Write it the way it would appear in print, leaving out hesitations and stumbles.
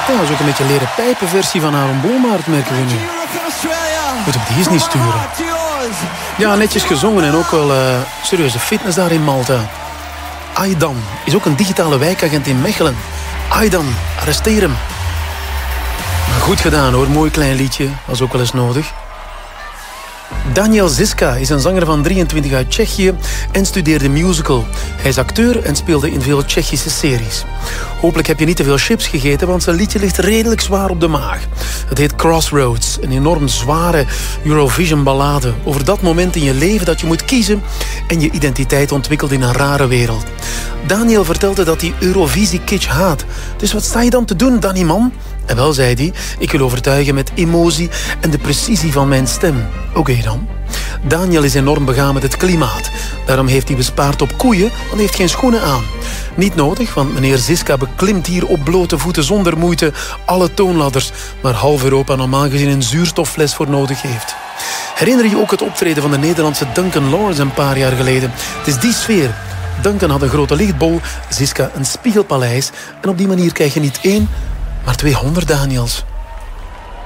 dat is ook een beetje een leren pijpenversie van Aaron Blommaert, merken we nu. Moet ik die eens niet sturen. Ja, netjes gezongen en ook wel serieuze fitness daar in Malta. Aydan is ook een digitale wijkagent in Mechelen. Aydan, arresteer hem. Maar goed gedaan hoor, mooi klein liedje. Was ook wel eens nodig. Daniel Žižka is een zanger van 23 uit Tsjechië en studeerde musical. Hij is acteur en speelde in veel Tsjechische series. Hopelijk heb je niet te veel chips gegeten, want zijn liedje ligt redelijk zwaar op de maag. Het heet Crossroads, een enorm zware Eurovision-ballade over dat moment in je leven dat je moet kiezen en je identiteit ontwikkelt in een rare wereld. Daniel vertelde dat hij Eurovisie-kitsch haat. Dus wat sta je dan te doen, Danny man? En wel, zei hij, ik wil overtuigen met emotie en de precisie van mijn stem. Oké dan. Daniel is enorm begaan met het klimaat. Daarom heeft hij bespaard op koeien, want hij heeft geen schoenen aan. Niet nodig, want meneer Žižka beklimt hier op blote voeten zonder moeite alle toonladders, waar half Europa normaal gezien een zuurstoffles voor nodig heeft. Herinner je ook het optreden van de Nederlandse Duncan Lawrence een paar jaar geleden? Het is die sfeer. Duncan had een grote lichtbol, Žižka een spiegelpaleis en op die manier krijg je niet 1, maar 200 Daniels.